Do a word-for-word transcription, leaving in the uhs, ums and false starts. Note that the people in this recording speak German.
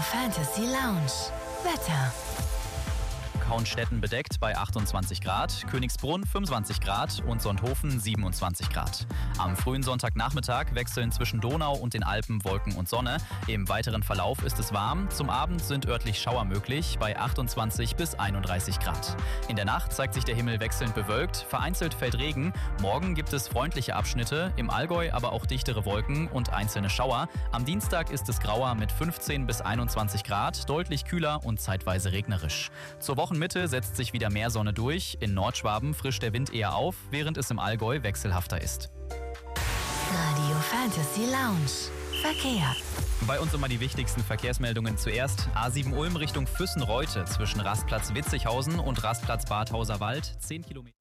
Fantasy Lounge. Wetter. Kaunstetten bedeckt bei achtundzwanzig Grad, Königsbrunn fünfundzwanzig Grad und Sonthofen siebenundzwanzig Grad. Am frühen Sonntagnachmittag wechseln zwischen Donau und den Alpen Wolken und Sonne. Im weiteren Verlauf ist es warm. Zum Abend sind örtlich Schauer möglich bei achtundzwanzig bis einunddreißig Grad. In der Nacht zeigt sich der Himmel wechselnd bewölkt, vereinzelt fällt Regen. Morgen gibt es freundliche Abschnitte, im Allgäu aber auch dichtere Wolken und einzelne Schauer. Am Dienstag ist es grauer mit fünfzehn bis einundzwanzig Grad, deutlich kühler und zeitweise regnerisch. Zur Wochenmitte setzt sich wieder mehr Sonne durch. In Nordschwaben frischt der Wind eher auf, während es im Allgäu wechselhafter ist. Radio Fantasy Lounge. Verkehr. Bei uns immer die wichtigsten Verkehrsmeldungen zuerst. A sieben Ulm Richtung Füssen-Reute zwischen Rastplatz Witzighausen und Rastplatz Bad Hauserwald, zehn Kilometer.